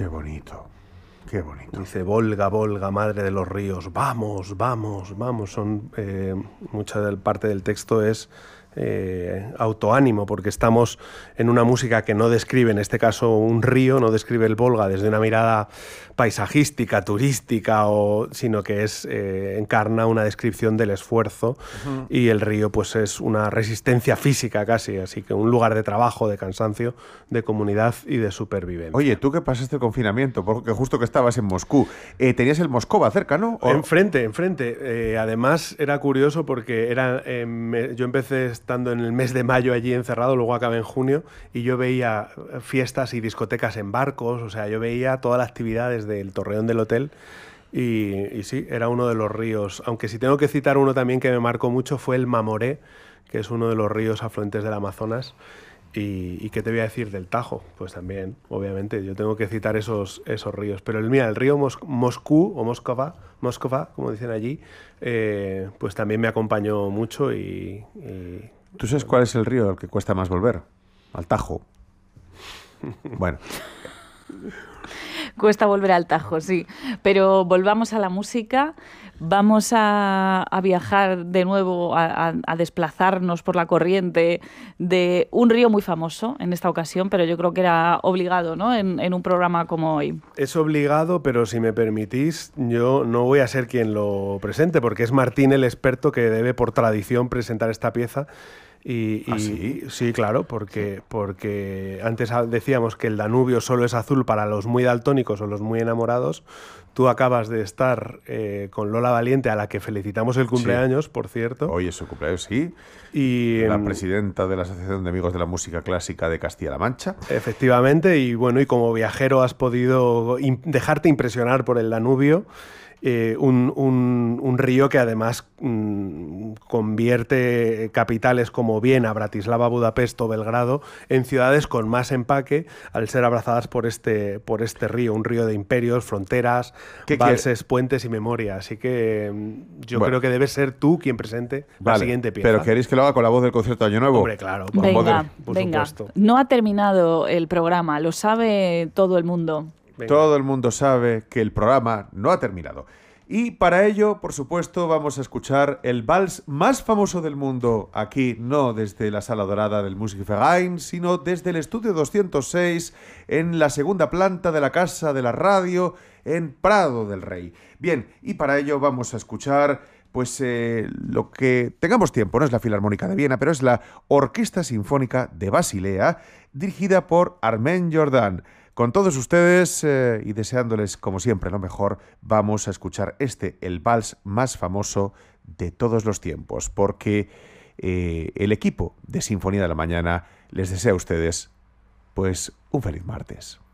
Qué bonito. Qué bonito. Dice, Volga, Volga, madre de los ríos, vamos, vamos, vamos. Mucha parte del texto es autoánimo, porque estamos en una música que no describe, en este caso un río, no describe el Volga desde una mirada paisajística, turística, sino que encarna una descripción del esfuerzo. Y el río pues es una resistencia física casi, así que un lugar de trabajo, de cansancio, de comunidad y de supervivencia. Oye, tú que pasaste el confinamiento, porque justo que estabas en Moscú, tenías el Moscova cerca, ¿no? Enfrente. Además era curioso porque yo empecé estando en el mes de mayo allí encerrado, luego acabé en junio, y yo veía fiestas y discotecas en barcos, o sea, yo veía toda la actividad desde el torreón del hotel. Y sí, era uno de los ríos, aunque si tengo que citar uno también que me marcó mucho fue el Mamoré, que es uno de los ríos afluentes del Amazonas. ¿Y qué te voy a decir del Tajo? Pues también, obviamente, yo tengo que citar esos ríos. Pero el río Moscú, o Moscova, como dicen allí, pues también me acompañó mucho y... ¿Tú sabes cuál es el río al que cuesta más volver? Al Tajo. Bueno. Cuesta volver al Tajo, sí. Pero volvamos a la música. Vamos a viajar de nuevo, a desplazarnos por la corriente de un río muy famoso en esta ocasión, pero yo creo que era obligado, ¿no? En un programa como hoy. Es obligado, pero si me permitís, yo no voy a ser quien lo presente, porque es Martín el experto que debe por tradición presentar esta pieza. ¿Sí? Sí, claro, porque antes decíamos que el Danubio solo es azul para los muy daltónicos o los muy enamorados. Tú acabas de estar con Lola Valiente, a la que felicitamos el cumpleaños, por cierto. Hoy es su cumpleaños, sí. Y la presidenta de la Asociación de Amigos de la Música Clásica de Castilla-La Mancha. Efectivamente, y bueno, y como viajero has podido dejarte impresionar por el Danubio. Un río que además convierte capitales como Viena, Bratislava, Budapest o Belgrado en ciudades con más empaque al ser abrazadas por este río, un río de imperios, fronteras, valses, puentes y memoria. Así que yo creo que debes ser tú quien presente la siguiente pieza. ¿Pero queréis que lo haga con la voz del concierto de Año Nuevo? Hombre, claro. Venga. Supuesto. No ha terminado el programa, lo sabe todo el mundo. Venga. Todo el mundo sabe que el programa no ha terminado. Y para ello, por supuesto, vamos a escuchar el vals más famoso del mundo, aquí no desde la Sala Dorada del Musikverein, sino desde el Estudio 206, en la segunda planta de la Casa de la Radio, en Prado del Rey. Bien, y para ello vamos a escuchar pues lo que tengamos tiempo. No es la Filarmónica de Viena, pero es la Orquesta Sinfónica de Basilea, dirigida por Armen Jordan. Con todos ustedes y deseándoles, como siempre, lo mejor, vamos a escuchar el vals más famoso de todos los tiempos, porque el equipo de Sinfonía de la Mañana les desea a ustedes, pues, un feliz martes.